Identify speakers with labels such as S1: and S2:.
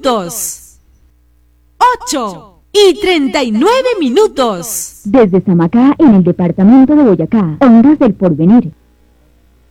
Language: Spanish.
S1: minutos. 8:39 minutos.
S2: Desde Samacá, en el departamento de Boyacá, Ondas del Porvenir.